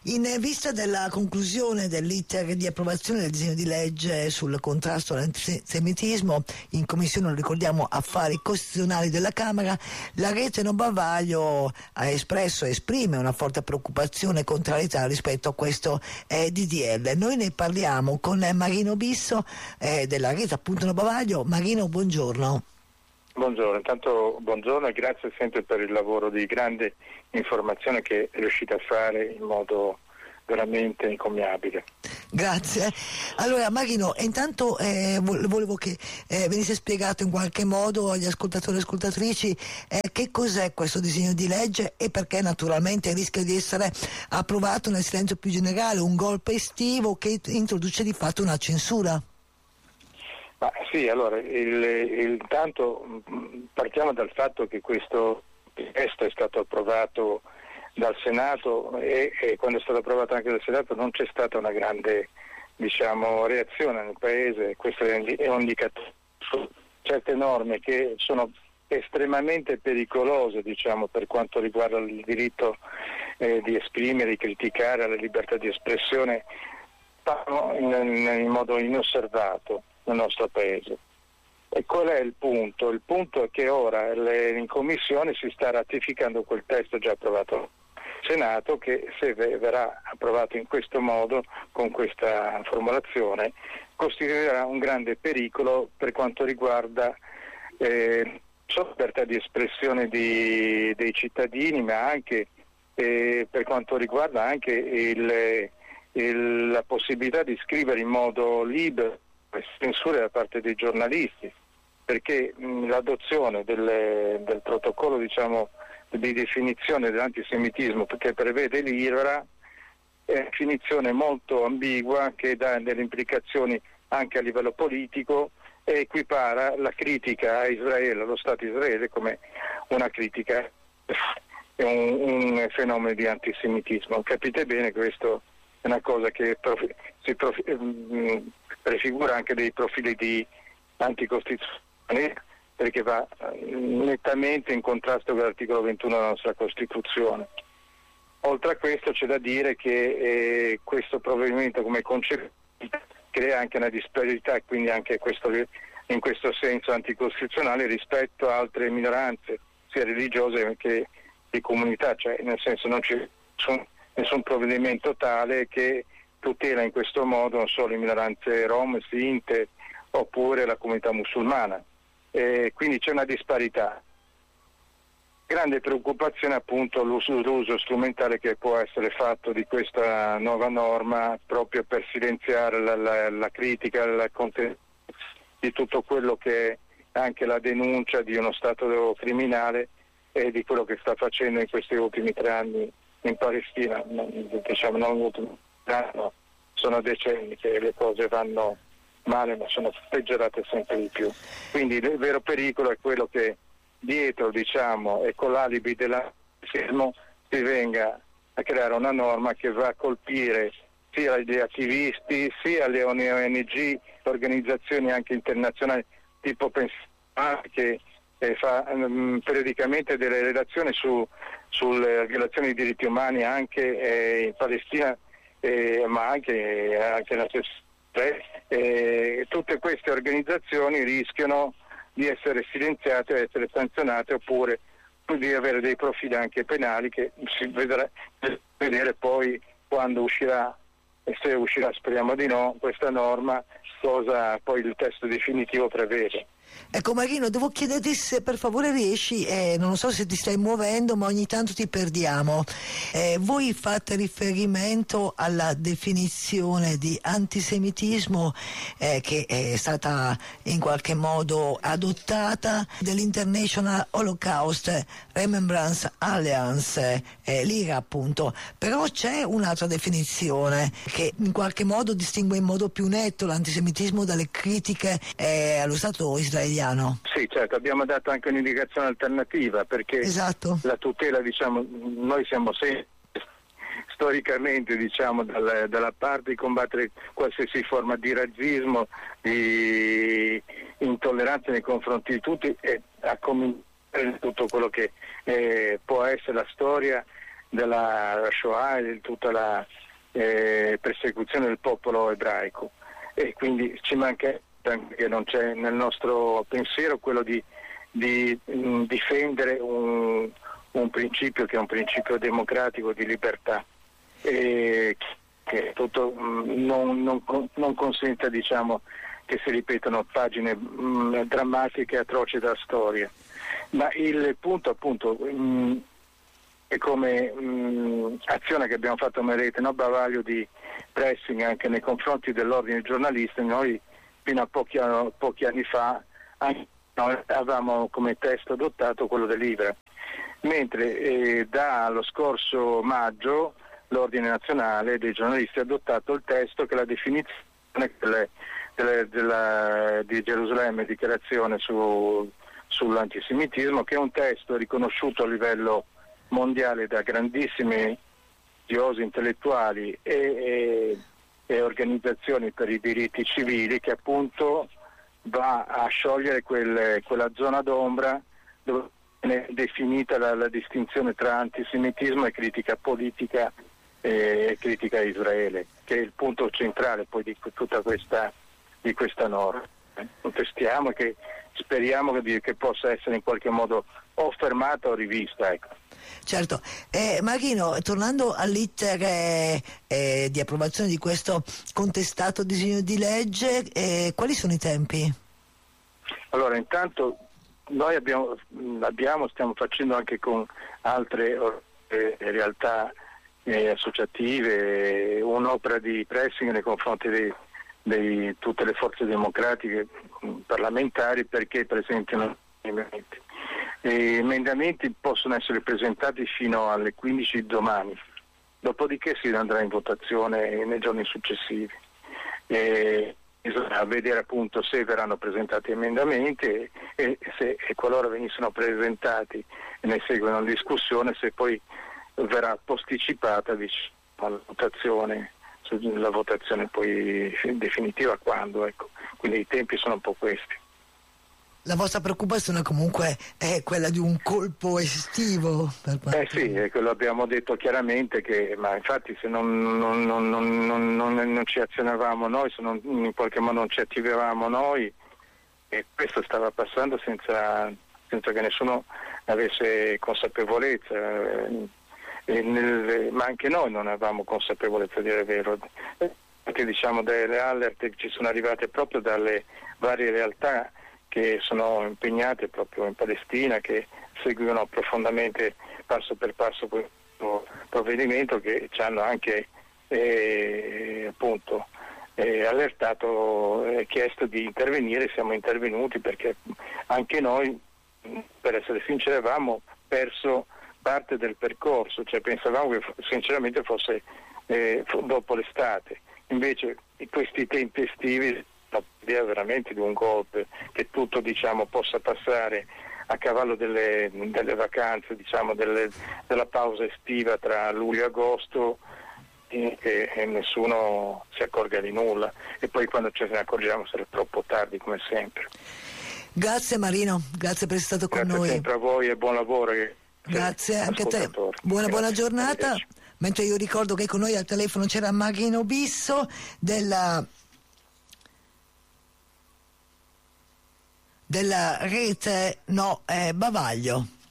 In vista della conclusione dell'iter di approvazione del disegno di legge sul contrasto all'antisemitismo in Commissione, lo ricordiamo, Affari Costituzionali della Camera, la rete No Bavaglio ha esprime una forte preoccupazione e contrarietà rispetto a questo DDL. Noi ne parliamo con Marino Bisso della rete appunto No Bavaglio. Marino, buongiorno. Buongiorno, intanto buongiorno e grazie sempre per il lavoro di grande informazione che riuscite a fare in modo veramente incommiabile. Grazie. Allora Marino, intanto volevo che venisse spiegato in qualche modo agli ascoltatori e ascoltatrici che cos'è questo disegno di legge e perché naturalmente rischia di essere approvato nel silenzio più generale, un golpe estivo che introduce di fatto una censura. Ma sì, allora, intanto partiamo dal fatto che questo testo è stato approvato dal Senato e quando è stato approvato anche dal Senato non c'è stata una grande, reazione nel Paese. Questo è un indicatore su certe norme che sono estremamente pericolose, per quanto riguarda il diritto di esprimere, di criticare, la libertà di espressione, vanno in modo inosservato nel nostro Paese. E qual è il punto? Il punto è che ora in Commissione si sta ratificando quel testo già approvato al Senato, che se verrà approvato in questo modo, con questa formulazione, costituirà un grande pericolo per quanto riguarda la libertà di espressione dei cittadini, ma anche per quanto riguarda anche la possibilità di scrivere in modo libero, censure da parte dei giornalisti, perché l'adozione del protocollo di definizione dell'antisemitismo che prevede l'IRA è una definizione molto ambigua che dà delle implicazioni anche a livello politico e equipara la critica a Israele, allo Stato Israele, come una critica e un fenomeno di antisemitismo. Capite bene che questo è una cosa che prefigura anche dei profili di anticostituzione, perché va nettamente in contrasto con l'articolo 21 della nostra Costituzione. Oltre a questo c'è da dire che questo provvedimento come concepito crea anche una disparità e quindi anche in questo senso anticostituzionale rispetto a altre minoranze, sia religiose che di comunità, cioè nel senso non c'è nessun provvedimento tale che tutela in questo modo non solo le minoranze rom, sinte oppure la comunità musulmana. Quindi c'è una disparità. Grande preoccupazione appunto l'uso strumentale che può essere fatto di questa nuova norma proprio per silenziare la critica, di tutto quello che è anche la denuncia di uno Stato criminale e di quello che sta facendo in questi ultimi 3 anni in Palestina. Non ultimi 3 anni, no. Sono decenni che le cose vanno male, ma sono peggiorate sempre di più. Quindi il vero pericolo è quello che dietro, e con l'alibi dell'antisemitismo si venga a creare una norma che va a colpire sia gli attivisti, sia le ONG, organizzazioni anche internazionali, tipo che fa periodicamente delle relazioni sulle violazioni dei diritti umani anche in Palestina, ma anche nella stessa tutte queste organizzazioni rischiano di essere silenziate, di essere sanzionate oppure di avere dei profili anche penali che si vedrà vedere poi quando uscirà, e se uscirà speriamo di no, questa norma, cosa poi il testo definitivo prevede. Ecco Marino, devo chiederti se per favore riesci, non so se ti stai muovendo ma ogni tanto ti perdiamo, voi fate riferimento alla definizione di antisemitismo che è stata in qualche modo adottata dall'International Holocaust Remembrance Alliance, l'IRA appunto, però c'è un'altra definizione che in qualche modo distingue in modo più netto l'antisemitismo dalle critiche allo Stato israeliano. Sì, certo, abbiamo dato anche un'indicazione alternativa perché esatto. La tutela, noi siamo sempre storicamente dalla parte di combattere qualsiasi forma di razzismo, di intolleranza nei confronti di tutti e a cominciare tutto quello che può essere la storia della Shoah e di tutta la persecuzione del popolo ebraico, e quindi ci manca che non c'è nel nostro pensiero quello di difendere un principio che è un principio democratico di libertà, che tutto non consenta, diciamo, che si ripetano pagine drammatiche e atroci della storia. Ma il punto appunto è come azione che abbiamo fatto come rete, no, bavaglio di pressing anche nei confronti dell'ordine dei giornalisti. Noi fino a pochi anni fa noi avevamo come testo adottato quello dell'Ibra, mentre dallo scorso maggio l'Ordine Nazionale dei Giornalisti ha adottato il testo che è la definizione di Gerusalemme, dichiarazione sull'antisemitismo, che è un testo riconosciuto a livello mondiale da grandissimi studiosi intellettuali e organizzazioni per i diritti civili, che appunto va a sciogliere quella zona d'ombra dove viene definita la distinzione tra antisemitismo e critica politica e critica a Israele, che è il punto centrale poi di tutta questa norma. Contestiamo e che speriamo che possa essere in qualche modo o fermata o rivista, ecco. Certo, Marino, tornando all'iter di approvazione di questo contestato disegno di legge, quali sono i tempi? Allora, intanto noi stiamo facendo anche con altre realtà associative un'opera di pressing nei confronti di tutte le forze democratiche parlamentari perché presentino emendamenti. Emendamenti possono essere presentati fino alle 15 domani, dopodiché si andrà in votazione nei giorni successivi. Bisogna vedere appunto se verranno presentati emendamenti e qualora venissero presentati e ne segue una discussione, se poi verrà posticipata la votazione poi definitiva quando, ecco. Quindi i tempi sono un po' questi. La vostra preoccupazione comunque è quella di un colpo estivo? Sì, lo abbiamo detto chiaramente, ma infatti se non ci azionavamo noi, se in qualche modo non ci attivavamo noi, e questo stava passando senza che nessuno avesse consapevolezza, ma anche noi non avevamo consapevolezza, a dire il vero, perché diciamo delle alert che ci sono arrivate proprio dalle varie realtà che sono impegnate proprio in Palestina, che seguono profondamente passo per passo questo provvedimento, che ci hanno anche allertato e chiesto di intervenire. Siamo intervenuti perché anche noi, per essere sinceri, avevamo perso parte del percorso, cioè pensavamo che sinceramente fosse dopo l'estate, invece questi tempi estivi l'idea veramente di un golpe, che tutto, diciamo, possa passare a cavallo delle vacanze, diciamo, della pausa estiva tra luglio e agosto, e nessuno si accorga di nulla, e poi quando ce ne accorgiamo sarà troppo tardi, come sempre. Grazie Marino, grazie per essere stato con noi. Grazie sempre a voi e buon lavoro. Grazie anche a te, buona giornata. Mentre io ricordo che con noi al telefono c'era Marino Bisso della rete Bavaglio.